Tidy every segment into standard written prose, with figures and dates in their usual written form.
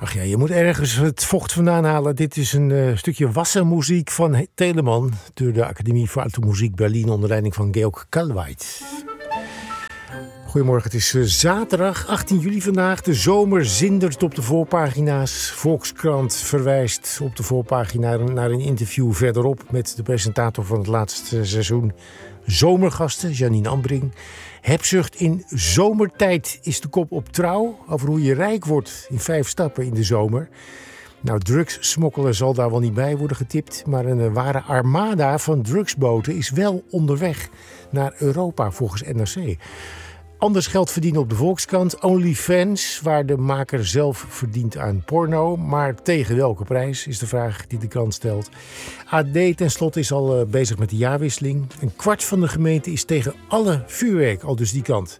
Ach ja, je moet ergens het vocht vandaan halen. Dit is een stukje wassenmuziek van Telemann door de Academie voor Automuziek Berlin onder leiding van Georg Kalweit. Goedemorgen, het is zaterdag 18 juli vandaag. De zomer zindert op de voorpagina's. Volkskrant verwijst op de voorpagina naar een interview verderop met de presentator van het laatste seizoen Zomergasten, Janine Ambring. Hebzucht in zomertijd is de kop op Trouw over hoe je rijk wordt in 5 stappen in de zomer. Nou, drugssmokkelen zal daar wel niet bij worden getipt, maar een ware armada van drugsboten is wel onderweg naar Europa volgens NRC. Anders geld verdienen op de Volkskrant. OnlyFans, waar de maker zelf verdient aan porno. Maar tegen welke prijs is de vraag die de krant stelt. AD tenslotte is al bezig met de jaarwisseling. 1/4 van de gemeente is tegen alle vuurwerk, al dus die kant.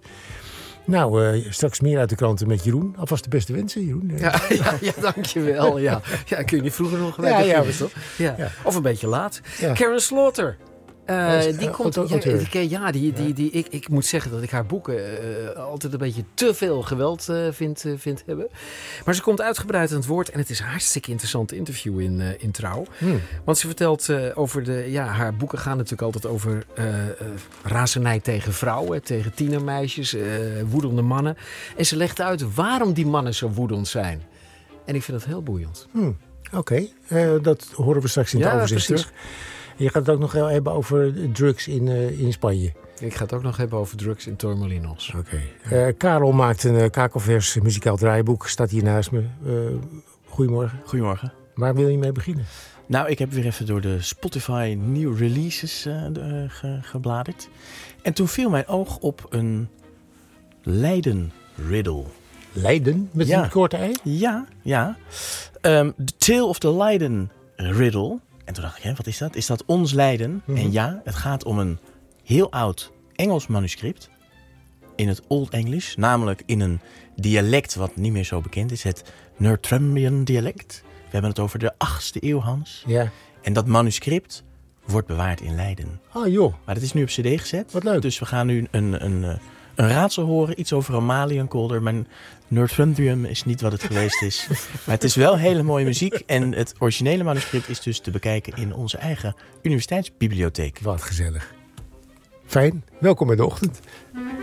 Nou, straks meer uit de kranten met Jeroen. Alvast de beste wensen, Jeroen. Ja, dankjewel. Ja, kun je niet vroeger nog gewerkt? Ja. Of een beetje laat. Ja. Karen Slaughter. Die komt. Auteur. Ik moet zeggen dat ik haar boeken altijd een beetje te veel geweld vind hebben. Maar ze komt uitgebreid aan het woord en het is een hartstikke interessant interview in Trouw. Want ze vertelt over haar boeken gaan natuurlijk altijd over razernij tegen vrouwen, tegen tienermeisjes, woedende mannen. En ze legt uit waarom die mannen zo woedend zijn. En ik vind dat heel boeiend. Oké, dat horen we straks in het overzicht terug. Je gaat het ook nog hebben over drugs in Spanje. Ik ga het ook nog hebben over drugs in Torremolinos. Oké. Karel maakt een kakelvers muzikaal draaiboek. Staat hier naast me. Goedemorgen. Goedemorgen. Waar wil je mee beginnen? Nou, ik heb weer even door de Spotify new releases gebladerd. En toen viel mijn oog op een Leiden riddle. Leiden? Met een korte ei? Ja. The Tale of the Leiden riddle. En toen dacht ik, wat is dat? Is dat ons Leiden? En ja, het gaat om een heel oud Engels manuscript in het Old English, namelijk in een dialect wat niet meer zo bekend is, het Northumbrian dialect. We hebben het over de 8e eeuw, Hans. Ja. En dat manuscript wordt bewaard in Leiden. Ah joh. Maar dat is nu op cd gezet. Wat leuk. Dus we gaan nu een raadsel horen, iets over Amalienkolder. Mijn Northumbrium is niet wat het geweest is. Maar het is wel hele mooie muziek. En het originele manuscript is dus te bekijken in onze eigen universiteitsbibliotheek. Wat gezellig. Fijn. Welkom bij de ochtend.